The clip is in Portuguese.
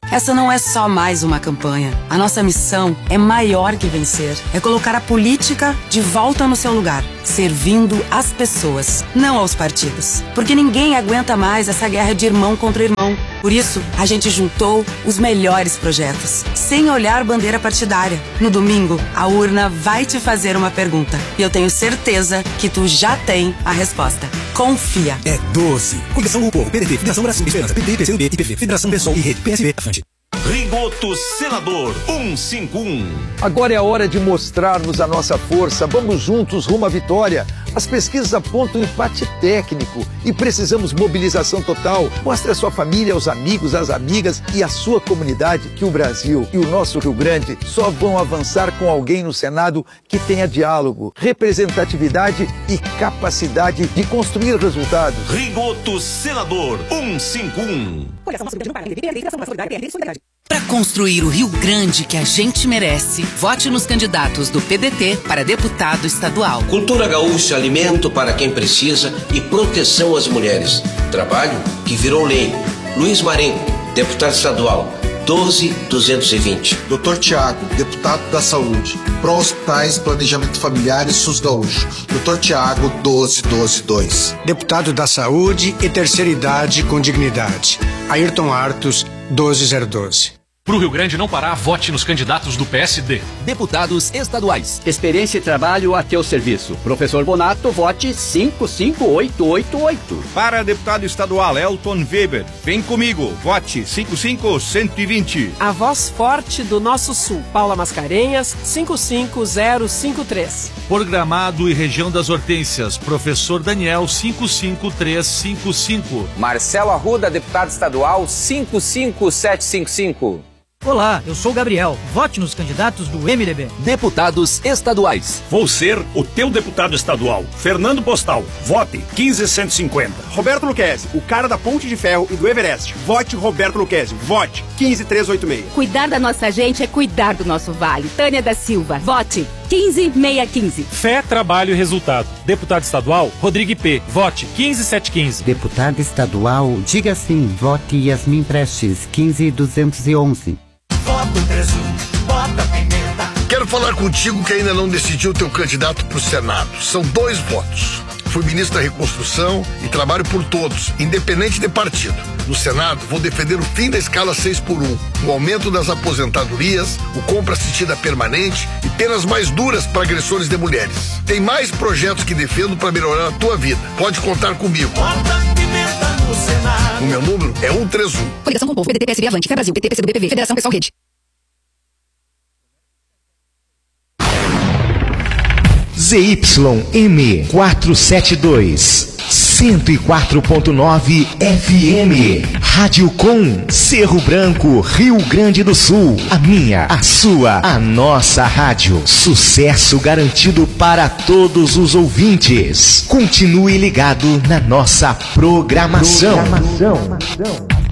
Essa não é só mais uma campanha. A nossa missão é maior que vencer. É colocar a política de volta no seu lugar, servindo as pessoas, não aos partidos. Porque ninguém aguenta mais essa guerra de irmão contra irmão. Por isso, a gente juntou os melhores projetos, sem olhar bandeira partidária. No domingo, a urna vai te fazer uma pergunta. E eu tenho certeza que tu já tem a resposta. Confia. É 12. Coligação do Povo, PDT, Federação Brasil de Esperança, PT, PCdoB, IPV, Federação PSOL e Rede, PSB, Afante. Rigoto Senador 151. Agora é a hora de mostrarmos a nossa força. Vamos juntos rumo à vitória. As pesquisas apontam empate técnico e precisamos mobilização total. Mostre à sua família, aos amigos, às amigas e à sua comunidade que o Brasil e o nosso Rio Grande só vão avançar com alguém no Senado que tenha diálogo, representatividade e capacidade de construir resultados. Rigoto Senador 151. Para construir o Rio Grande que a gente merece, vote nos candidatos do PDT para deputado estadual. Cultura gaúcha, alimento para quem precisa e proteção às mulheres. Trabalho que virou lei. Luiz Marenco, deputado estadual, 12.220. Dr. Tiago, deputado da Saúde, Pró-Hospitais, Planejamento Familiar e SUS Gaúcho, Dr. Tiago, 12.122. Deputado da Saúde e Terceira Idade com Dignidade, Ayrton Artos, 12.012. Para o Rio Grande não parar, vote nos candidatos do PSD. Deputados estaduais. Experiência e trabalho a teu serviço. Professor Bonato, vote 55888. Para deputado estadual, Elton Weber. Vem comigo, vote 55120. A voz forte do nosso sul, Paula Mascarenhas, 55053. Por Gramado e região das Hortênsias, professor Daniel, 55355. Marcelo Arruda, deputado estadual, 55755. Olá, eu sou o Gabriel. Vote nos candidatos do MDB. Deputados estaduais. Vou ser o teu deputado estadual. Fernando Postal. Vote 15150. Roberto Luquezzi, o cara da Ponte de Ferro e do Everest. Vote Roberto Luquezzi. Vote 15386. Cuidar da nossa gente é cuidar do nosso vale. Tânia da Silva. Vote 15615. Fé, trabalho e resultado. Deputado estadual, Rodrigo P. Vote 15715. Deputado estadual, diga sim. Vote Yasmin Prestes, 15211. Voto presunto, bota pimenta. Quero falar contigo que ainda não decidiu teu candidato para o Senado. São 2 votos. Fui ministro da Reconstrução e trabalho por todos, independente de partido. No Senado, vou defender o fim da escala 6x1, o aumento das aposentadorias, o compra assistida permanente e penas mais duras para agressores de mulheres. Tem mais projetos que defendo para melhorar a tua vida. Pode contar comigo. Bota pimenta no Senado. O meu número é 131. Coligação com o Povo, PDT, PSB, Avante, Fé Brasil, PT, PCdoB, PV, Federação Pessoal Rede. ZYM 472, 104.9 FM, Rádio Com, Cerro Branco, Rio Grande do Sul. A minha, a sua, a nossa rádio. Sucesso garantido para todos os ouvintes. Continue ligado na nossa programação.